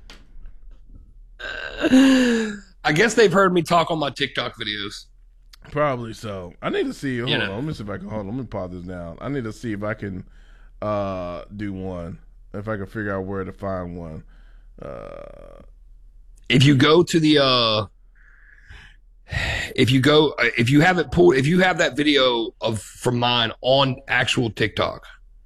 guess they've heard me talk on my TikTok videos. Probably so. I need to see. Hold You on. know. Let me see if I can. Hold on. Let me pause this down. I need to see if I can uh, do one. If I can figure out where to find one. Uh, If you go to the uh if you go, if you have it pulled, if you have that video of from mine on actual TikTok,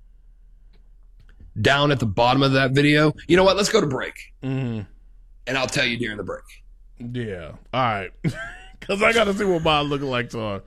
down at the bottom of that video, you know what? Let's go to break, mm-hmm. and I'll tell you during the break. Yeah, all right, because I got to see what mine's looking like on.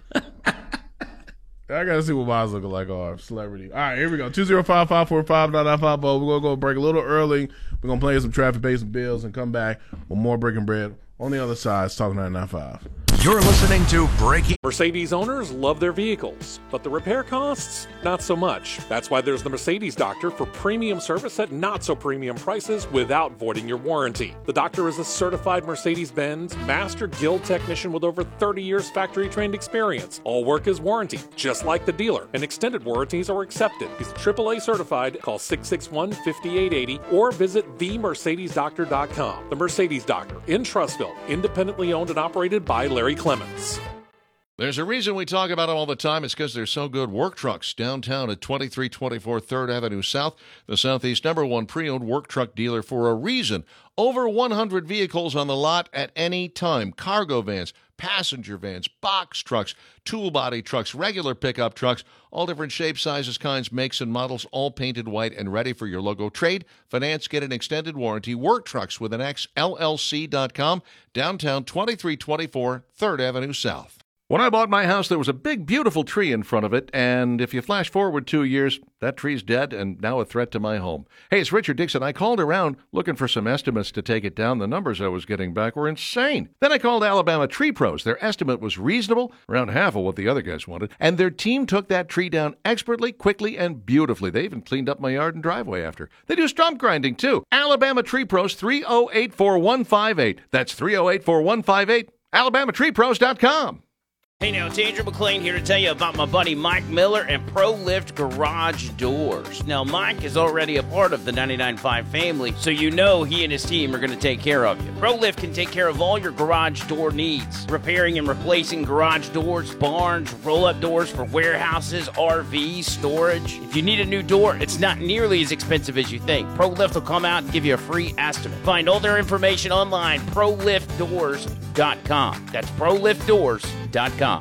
I got to see what mine's looking like on celebrity. All right, here we go. two zero five, five four five, nine nine five zero. We're gonna go break a little early. We're gonna play some traffic, pay some bills, and come back with more breaking bread. On the other side, it's Talk nine nine five. You're listening to Breaking. Mercedes owners love their vehicles, but the repair costs, not so much. That's why there's the Mercedes Doctor for premium service at not so premium prices without voiding your warranty. The Doctor is a certified Mercedes-Benz Master Guild technician with over thirty years factory trained experience. All work is warranty, just like the dealer, and extended warranties are accepted. He's triple A certified. Call six six one, five eight eight zero or visit the mercedes doctor dot com. The Mercedes Doctor in Trussville, independently owned and operated by Larry Clements. There's a reason we talk about them all the time. It's because they're so good. Work Trucks, downtown at twenty-three twenty-four third Avenue South, the Southeast number one pre-owned work truck dealer for a reason. Over one hundred vehicles on the lot at any time. Cargo vans, passenger vans, box trucks, tool body trucks, regular pickup trucks, all different shapes, sizes, kinds, makes, and models, all painted white and ready for your logo. Trade, finance, get an extended warranty. Work Trucks with an X, L L C dot com, downtown twenty-three twenty-four third Avenue South. When I bought my house, there was a big, beautiful tree in front of it, and if you flash forward two years, that tree's dead and now a threat to my home. Hey, it's Richard Dixon. I called around looking for some estimates to take it down. The numbers I was getting back were insane. Then I called Alabama Tree Pros. Their estimate was reasonable, around half of what the other guys wanted, and their team took that tree down expertly, quickly, and beautifully. They even cleaned up my yard and driveway after. They do stump grinding, too. Alabama Tree Pros, three oh eight, four one five eight. That's three oh eight, four one five eight, alabama tree pros dot com. Hey now, it's Andrew McLean here to tell you about my buddy Mike Miller and ProLift Garage Doors. Now, Mike is already a part of the ninety-nine point five family, so you know he and his team are going to take care of you. ProLift can take care of all your garage door needs, repairing and replacing garage doors, barns, roll-up doors for warehouses, R Vs, storage. If you need a new door, it's not nearly as expensive as you think. ProLift will come out and give you a free estimate. Find all their information online, pro lift doors dot com. That's pro lift doors dot com.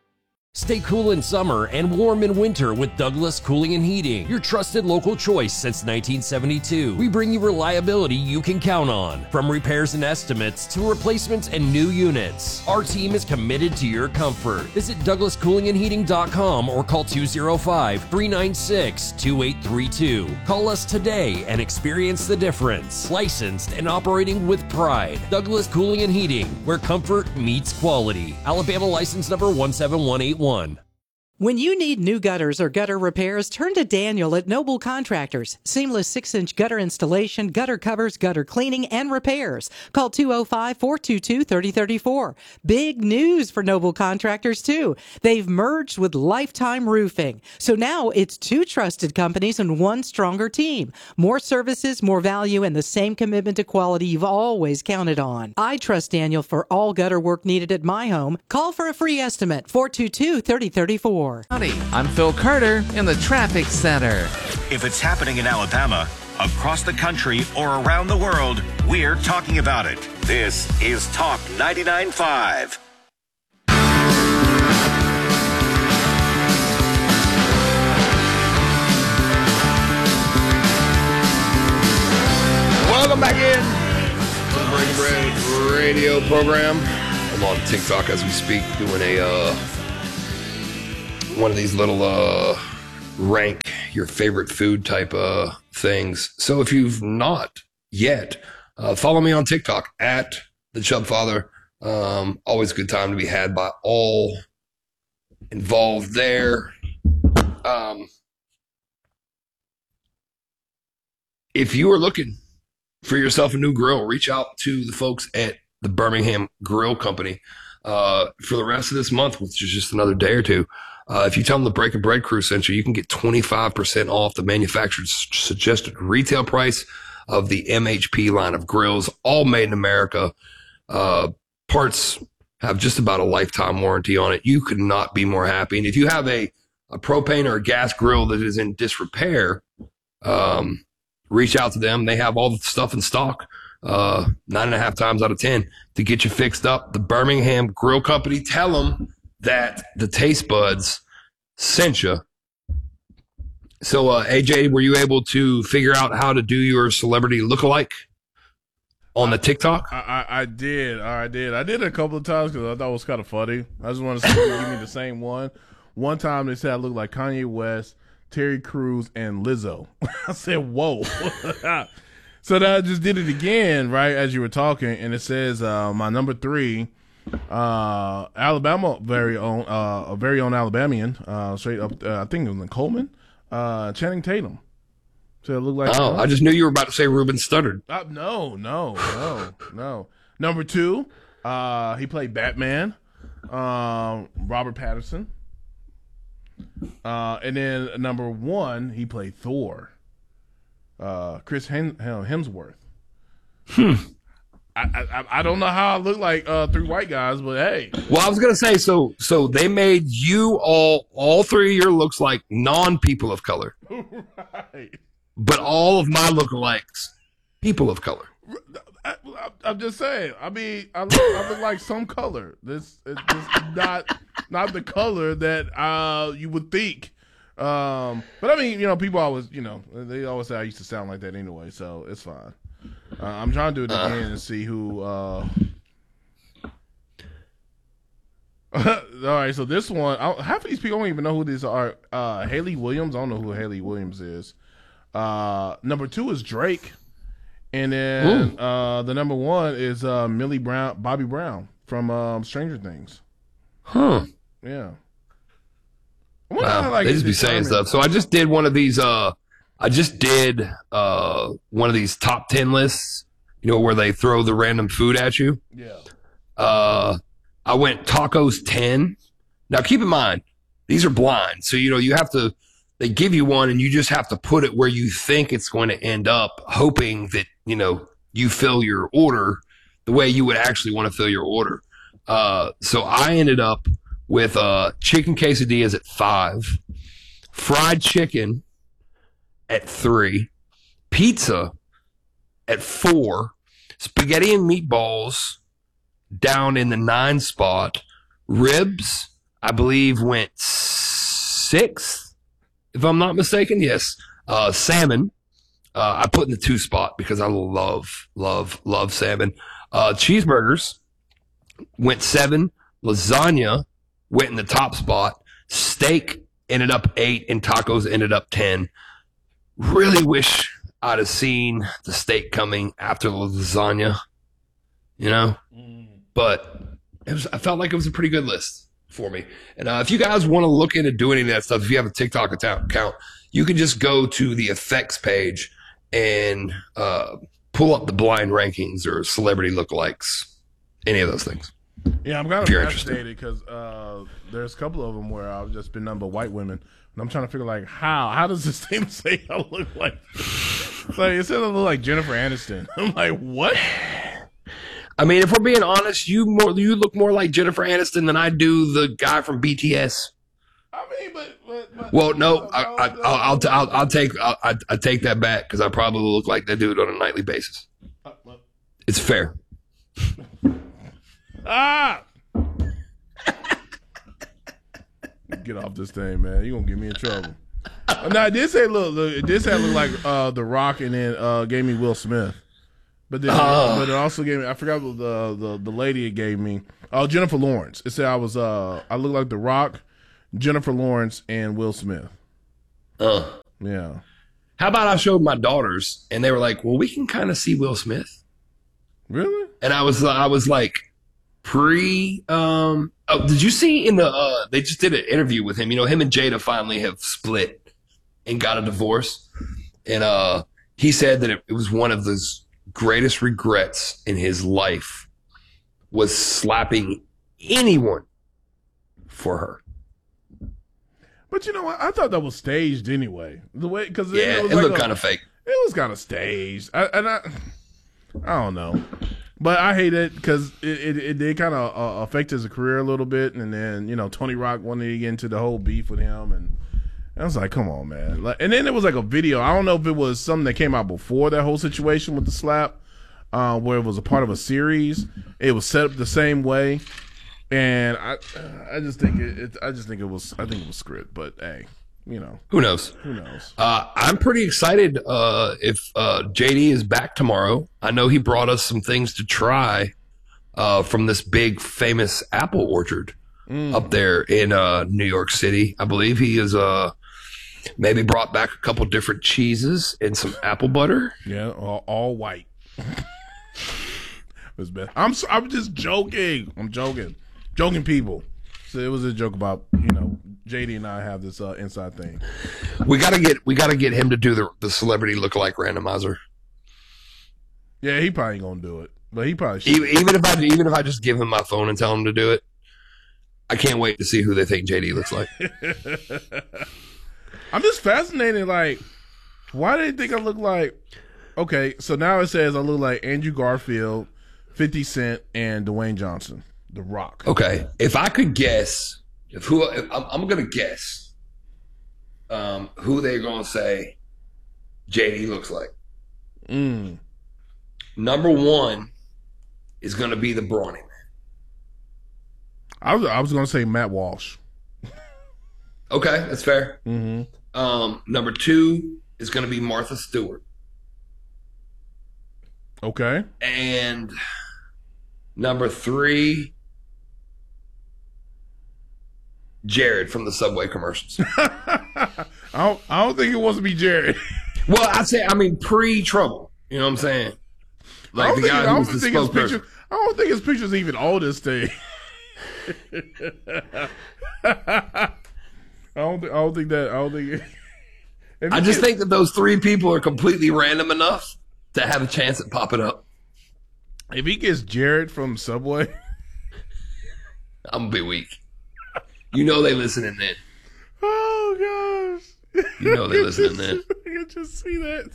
Stay cool in summer and warm in winter with Douglas Cooling and Heating, your trusted local choice since nineteen seventy-two. We bring you reliability you can count on, from repairs and estimates to replacements and new units. Our team is committed to your comfort. Visit douglas cooling and heating dot com or call two oh five, three nine six, two eight three two. Call us today and experience the difference. Licensed and operating with pride. Douglas Cooling and Heating, where comfort meets quality. Alabama license number one seven one eight one. When you need new gutters or gutter repairs, turn to Daniel at Noble Contractors. Seamless six-inch gutter installation, gutter covers, gutter cleaning, and repairs. Call two oh five, four two two, three oh three four. Big news for Noble Contractors, too. They've merged with Lifetime Roofing. So now it's two trusted companies and one stronger team. More services, more value, and the same commitment to quality you've always counted on. I trust Daniel for all gutter work needed at my home. Call for a free estimate, four two two, three oh three four. Howdy, I'm Phil Carter in the Traffic Center. If it's happening in Alabama, across the country, or around the world, we're talking about it. This is Talk ninety-nine point five. Welcome back in to the Breaking Bread radio program. I'm on TikTok as we speak, doing a uh, one of these little uh, rank your favorite food type uh, things. So if you've not yet, uh, follow me on TikTok at the Chub Father. Um, always a good time to be had by all involved there. Um, if you are looking for yourself a new grill, reach out to the folks at the Birmingham Grill Company uh, for the rest of this month, which is just another day or two. Uh, if you tell them the Breaking Bread crew sent you, you can get twenty-five percent off the manufacturer's suggested retail price of the M H P line of grills, all made in America. Uh, parts have just about a lifetime warranty on it. You could not be more happy. And if you have a, a propane or a gas grill that is in disrepair, um, reach out to them. They have all the stuff in stock uh, nine and a half times out of ten to get you fixed up. The Birmingham Grill Company, tell them that the Taste Buds sent you. So, uh, A J, were you able to figure out how to do your celebrity lookalike on the TikTok? I, I, I did. I did. I did it a couple of times because I thought it was kind of funny. I just want to see if you give me the same one. One time they said I looked like Kanye West, Terry Crews, and Lizzo. I said, whoa. So then I just did it again, right, as you were talking, and it says uh, my number three, uh, Alabama, very own, uh, a very own Alabamian, uh, straight up, uh, I think it was in Coleman. Uh, Channing Tatum. So it looked like. Oh, I just knew you were about to say Ruben Studdard. Uh, no, no, no, no. Number two, uh, he played Batman. Um, Robert Pattinson. Uh, and then number one, he played Thor. Uh, Chris Hem- Hemsworth. Hmm. I, I I don't know how I look like uh, three white guys, but hey. Well, I was gonna say, so so they made you all all three of your looks like non people of color, Right. but all of my lookalikes people of color. I, I, I'm just saying. I mean, I look, I look like some color. This it's just not not the color that uh you would think. Um, but I mean, you know, people always, you know, they always say I used to sound like that anyway, so it's fine. Uh, I'm trying to do it again uh, and see who. Uh... All right, so this one, I, half of these people don't even know who these are. Uh, Haley Williams, I don't know who Haley Williams is. Uh, number two is Drake, and then uh, the number one is uh, Millie Brown, Bobby Brown from um, Stranger Things. Huh? Yeah. Wow, like they just be saying stuff. So I just did one of these. Uh, I just did uh, one of these top ten lists, you know, where they throw the random food at you. Yeah. Uh, I went tacos ten. Now, keep in mind, these are blind. So, you know, you have to, they give you one and you just have to put it where you think it's going to end up, hoping that, you know, you fill your order the way you would actually want to fill your order. Uh, so I ended up with uh, chicken quesadillas at five, fried chicken at three, pizza at four, spaghetti and meatballs down in the nine spot, ribs, I believe, went sixth, if I'm not mistaken. Yes. Uh, salmon, uh, I put in the two spot because I love, love, love salmon. Uh, cheeseburgers went seven, lasagna went in the top spot, steak ended up eight, and tacos ended up ten. Really wish I'd have seen the steak coming after the lasagna, you know, mm. but it was, I felt like it was a pretty good list for me. And uh, if you guys want to look into doing any of that stuff, if you have a TikTok account, you can just go to the effects page and uh, pull up the blind rankings or celebrity lookalikes, any of those things. Yeah, I'm kind of fascinated because uh, there's a couple of them where I've just been number white women. And I'm trying to figure, like, how? How does this thing say I look like? It's like, it says I look like Jennifer Aniston. I'm like, what? I mean, if we're being honest, you more you look more like Jennifer Aniston than I do the guy from B T S. I mean, but, but, but well, no, I, I, I'll, I'll, I'll, I'll take I'll, I, I take that back because I probably look like that dude on a nightly basis. Uh, well. It's fair. Ah! Get off this thing, man. You're going to get me in trouble. Now, it did say, look, look, it did say I look like uh, The Rock, and then uh, gave me Will Smith. But then, uh, but it also gave me, I forgot what the, the, the lady it gave me. Oh, Jennifer Lawrence. It said I was, uh, I look like The Rock, Jennifer Lawrence, and Will Smith. Uh, yeah. How about I showed my daughters, and they were like, well, we can kind of see Will Smith. Really? And I was, I was like, pre, um, oh, did you see in the, uh, they just did an interview with him. You know, him and Jada finally have split and got a divorce. And, uh, he said that it, it was one of his greatest regrets in his life was slapping anyone for her. But you know what? I thought that was staged anyway. The way, cause yeah, it, was it like looked kind of fake. It was kind of staged. I, and I, I don't know. But I hate it because it, it, it did kind of uh, affect his career a little bit. And then, you know, Tony Rock wanted to get into the whole beef with him. And I was like, come on, man. Like, and then there was like a video. I don't know if it was something that came out before that whole situation with the slap. uh, where it was a part of a series. It was set up the same way, and I, I just think it, it. I just think it was. I think it was script, but hey, you know, who knows? Who knows? Uh, I'm pretty excited. Uh, if uh, J D is back tomorrow, I know he brought us some things to try uh, from this big famous apple orchard mm. up there in uh, New York City. I believe he is. Uh, maybe brought back a couple different cheeses and some apple butter. Yeah, all, all white. I'm so, I'm just joking. I'm joking, joking people. So it was a joke about, you know, J D and I have this uh, inside thing. We gotta get we gotta get him to do the the celebrity lookalike randomizer. Yeah, he probably ain't gonna do it, but he probably should. Even, even if I even if I just give him my phone and tell him to do it, I can't wait to see who they think J D looks like. I'm just fascinated. Like, why do they think I look like? Okay, so now it says I look like Andrew Garfield, fifty Cent, and Dwayne Johnson, The Rock. Okay, if I could guess, if who if I'm, I'm gonna guess, um, who they're gonna say J D looks like. Mm. Number one is gonna be the Brawny Man. I was I was gonna say Matt Walsh. Okay, that's fair. Mm-hmm. Um, number two is gonna be Martha Stewart. Okay. And number three, Jared from the Subway commercials. I don't. I don't think it wants to be Jared. Well, I say, I mean, pre-trouble. You know what I'm saying? Like the guy who was the spokesperson. I don't think his picture's even all this thing. I don't. Th- I don't think that. I don't think. It, I just think that those three people are completely random enough to have a chance at popping up. If he gets Jared from Subway, I'm gonna be weak. You know they listening then. Oh gosh. You know they listening then. I can just see that.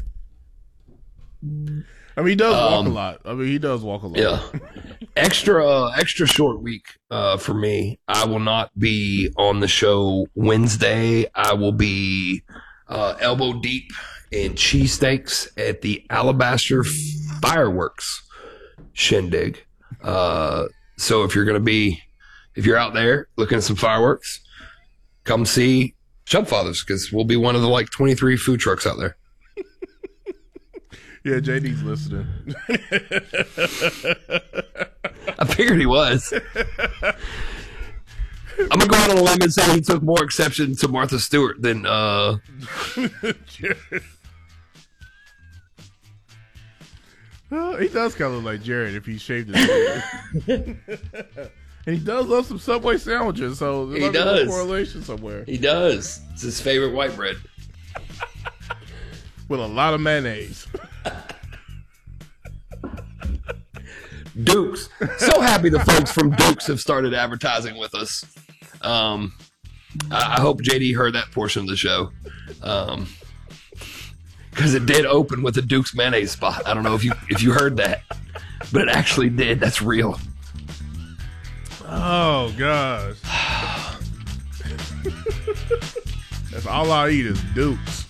I mean, he does walk Um, a lot. I mean, he does walk a lot. Yeah. Extra, uh, extra short week uh, for me. I will not be on the show Wednesday. I will be uh, elbow deep in cheesesteaks at the Alabaster Fireworks Shindig. Uh, so if you're going to be, if you're out there looking at some fireworks, come see Chub Fathers, because we'll be one of the like twenty-three food trucks out there. Yeah, J D's listening. I figured he was. I'm gonna go out on a limb and say he took more exception to Martha Stewart than uh Well, he does kind of look like Jared if he shaved his head. And he does love some Subway sandwiches, so there's He like a does. correlation somewhere. he does. It's his favorite white bread. With a lot of mayonnaise. Dukes. So happy the folks from Dukes have started advertising with us. Um, I, I hope J D heard that portion of the show. Um, because it did open with a Dukes mayonnaise spot. I don't know if you if you heard that, but it actually did. That's real. Oh gosh. That's all I eat is Dukes.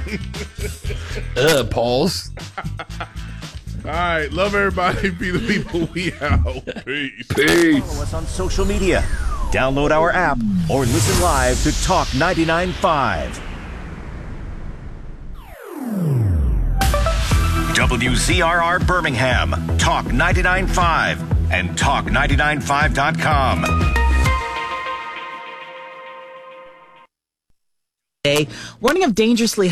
uh, pause. All right, love everybody. Be the people. We out. Peace. Peace. Follow us on social media. Download our app or listen live to Talk ninety-nine point five. W Z R R Birmingham, Talk ninety-nine point five, and talk ninety-nine point five dot com. Warning of dangerously